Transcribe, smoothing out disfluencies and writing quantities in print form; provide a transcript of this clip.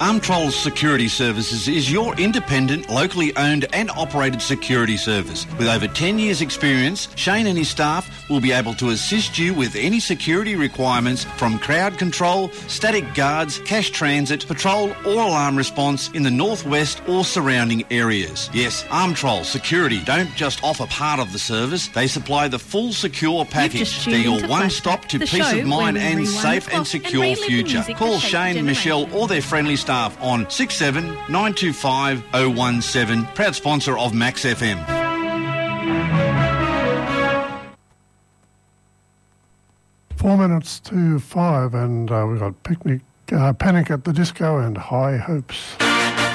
Armtrol Security Services is your independent, locally owned and operated security service. With over 10 years' experience, Shane and his staff will be able to assist you with any security requirements from crowd control, static guards, cash transit, patrol or alarm response in the northwest or surrounding areas. Yes, Armtrol Security don't just offer part of the service, they supply the full secure package. They're your one-stop to peace of mind and safe and secure future. Call Shane, Michelle or their friendly staff on 67 925 017, proud sponsor of Max FM. Four minutes to 5, and we've got Panic at the Disco and High Hopes.